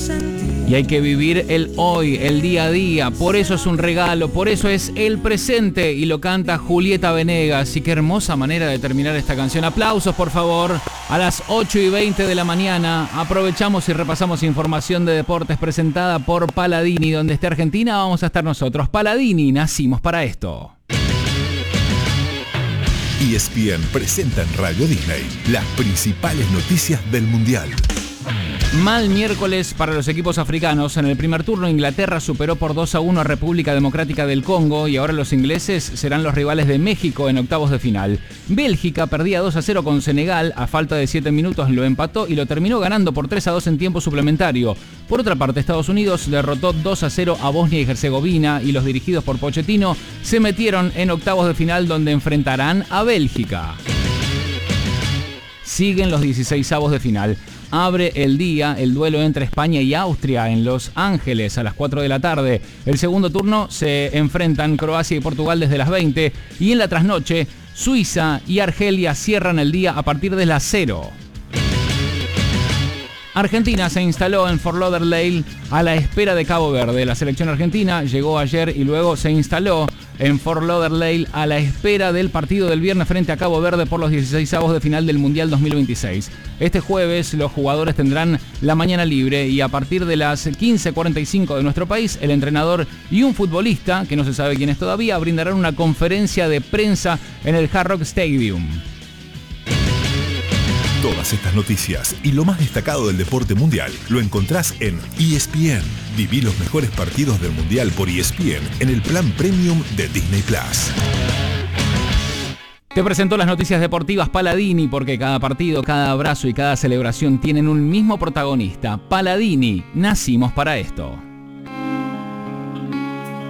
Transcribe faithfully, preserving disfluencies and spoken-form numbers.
Y hay que vivir el hoy, el día a día. Por eso es un regalo, por eso es el presente. Y lo canta Julieta Venegas. Y qué hermosa manera de terminar esta canción. Aplausos, por favor. A las ocho y veinte de la mañana aprovechamos y repasamos información de deportes presentada por Paladini. Donde esté Argentina vamos a estar nosotros. Paladini, nacimos para esto. E S P N presenta en Radio Disney las principales noticias del Mundial. Mal miércoles para los equipos africanos. En el primer turno Inglaterra superó por dos a uno a República Democrática del Congo y ahora los ingleses serán los rivales de México en octavos de final. Bélgica perdía dos a cero con Senegal, a falta de siete minutos lo empató y lo terminó ganando por tres a dos en tiempo suplementario. Por otra parte, Estados Unidos derrotó dos a cero a Bosnia y Herzegovina y los dirigidos por Pochettino se metieron en octavos de final donde enfrentarán a Bélgica. Siguen los dieciseisavos de final. Abre el día el duelo entre España y Austria en Los Ángeles a las cuatro de la tarde. El segundo turno se enfrentan Croacia y Portugal desde las veinte. Y en la trasnoche, Suiza y Argelia cierran el día a partir de las cero. Argentina se instaló en Fort Lauderdale a la espera de Cabo Verde. La selección argentina llegó ayer y luego se instaló en Fort Lauderdale a la espera del partido del viernes frente a Cabo Verde por los dieciseisavos de final del Mundial dos mil veintiséis. Este jueves los jugadores tendrán la mañana libre y a partir de las quince cuarenta y cinco de nuestro país, el entrenador y un futbolista, que no se sabe quién es todavía, brindarán una conferencia de prensa en el Hard Rock Stadium. Todas estas noticias y lo más destacado del deporte mundial lo encontrás en E S P N. Viví los mejores partidos del mundial por E S P N en el plan premium de Disney Plus. Te presentó las noticias deportivas Paladini porque cada partido, cada abrazo y cada celebración tienen un mismo protagonista. Paladini, nacimos para esto.